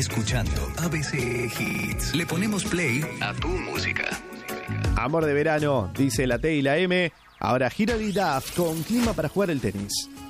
escuchando ABC Hits. Le ponemos play a tu música. Amor de verano, dice la T y la M. Ahora Hilary Duff con clima para jugar el tenis.